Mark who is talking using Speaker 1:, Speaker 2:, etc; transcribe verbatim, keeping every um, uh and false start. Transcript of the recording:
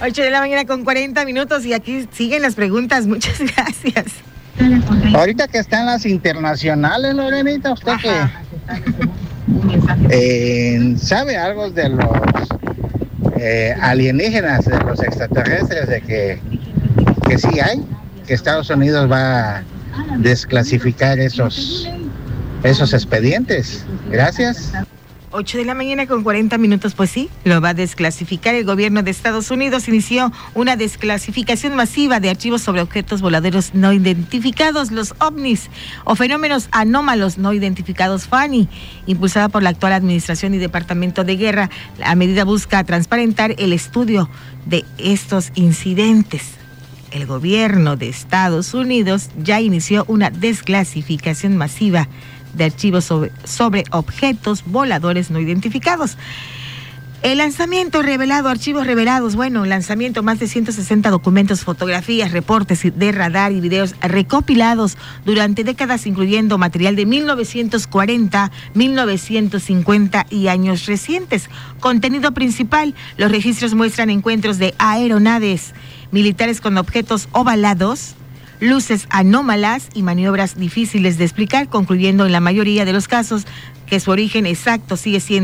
Speaker 1: ocho de la mañana con cuarenta minutos y aquí siguen las preguntas. Muchas gracias.
Speaker 2: Ahorita que están las internacionales, Lorenita, usted Ajá. que eh, sabe algo de los eh, alienígenas, de los extraterrestres, de que, que sí hay, que Estados Unidos va a desclasificar esos, esos expedientes. Gracias.
Speaker 1: ocho de la mañana con cuarenta minutos, pues sí, lo va a desclasificar. El gobierno de Estados Unidos inició una desclasificación masiva de archivos sobre objetos voladores no identificados, los ovnis, o fenómenos anómalos no identificados, FANI, impulsada por la actual administración y Departamento de Guerra. La medida busca transparentar el estudio de estos incidentes. El gobierno de Estados Unidos ya inició una desclasificación masiva de archivos sobre, sobre objetos voladores no identificados. El lanzamiento revelado, archivos revelados, bueno, lanzamiento más de ciento sesenta documentos, fotografías, reportes de radar y videos recopilados durante décadas, incluyendo material de mil novecientos cuarenta, mil novecientos cincuenta y años recientes. Contenido principal: los registros muestran encuentros de aeronaves militares con objetos ovalados, luces anómalas y maniobras difíciles de explicar, concluyendo en la mayoría de los casos que su origen exacto sigue siendo